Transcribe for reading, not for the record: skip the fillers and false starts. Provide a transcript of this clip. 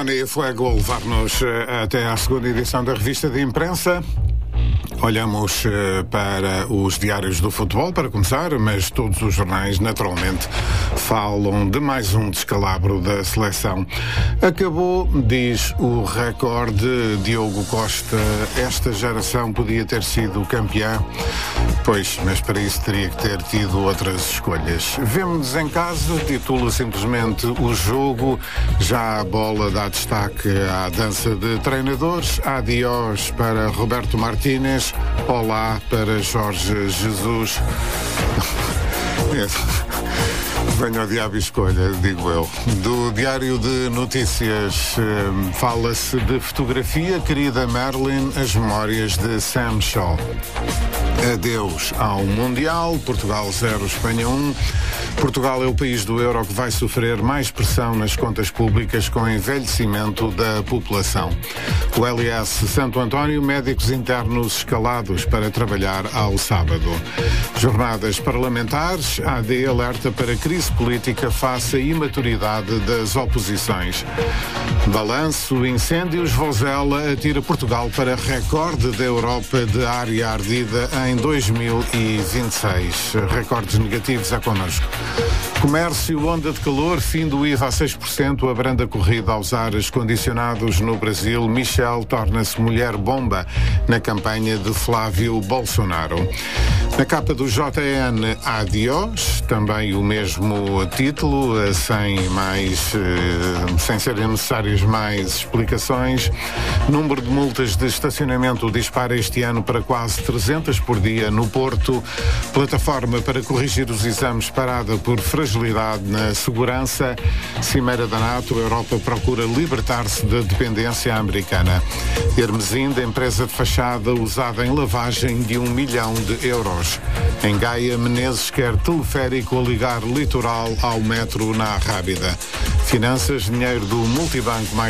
Tony Fuego a levar-nos até à segunda edição da revista de imprensa. Olhamos para os diários do futebol, para começar, mas todos os jornais, naturalmente, falam de mais um descalabro da seleção. Acabou, diz o recorde, Diogo Costa, esta geração podia ter sido campeã. Pois, mas para isso teria que ter tido outras escolhas. Vemo-nos em casa, titula simplesmente o jogo, já a bola dá destaque à dança de treinadores, adiós para Roberto Martínez, olá para Jorge Jesus. Venha ao diabo e escolha, digo eu. Do Diário de Notícias fala-se de fotografia, querida Marilyn, as memórias de Sam Shaw. Adeus ao Mundial, Portugal 0, Espanha 1. Portugal é o país do euro que vai sofrer mais pressão nas contas públicas com o envelhecimento da população. O LS Santo António, médicos internos escalados para trabalhar ao sábado. Jornadas parlamentares, a AD alerta para crise política face à imaturidade das oposições. Balanço, incêndios, Vozela atira Portugal para recorde da Europa de área ardida em 2026. Recordes negativos a connosco. Comércio, onda de calor, fim do IVA a 6%, abranda corrida aos ares condicionados no Brasil. Michel torna-se mulher bomba na campanha de Flávio Bolsonaro. Na capa do JN, adiós, também o mesmo título, sem serem necessárias mais explicações. Número de multas de estacionamento dispara este ano para quase 300 por dia no Porto. Plataforma para corrigir os exames parada por fragilidade na segurança. Cimeira da NATO, a Europa procura libertar-se da dependência americana. Hermesinda, empresa de fachada usada em lavagem de 1 milhão de euros. Em Gaia, Menezes quer teleférico a ligar litoral ao metro na Rábida. Finanças, dinheiro do multibanco mais